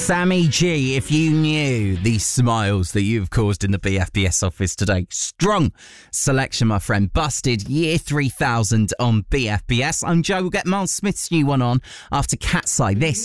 Sammy G, if you knew the smiles that you've caused in the BFBS office today. Strong selection, my friend. Busted Year 3000 on BFBS. I'm Joe. We'll get Miles Smith's new one on after Cat's Eye. This